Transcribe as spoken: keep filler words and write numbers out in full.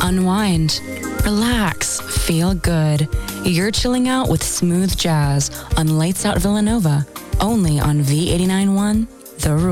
unwind, relax, feel good. You're chilling out with smooth jazz on Lights Out Villanova, only on V eighty-nine point one, The Room.